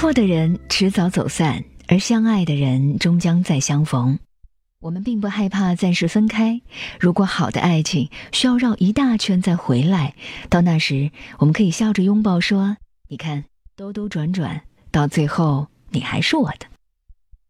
错的人迟早走散，而相爱的人终将再相逢。我们并不害怕暂时分开，如果好的爱情需要绕一大圈再回来，到那时我们可以笑着拥抱说，你看，兜兜转转，到最后你还是我的。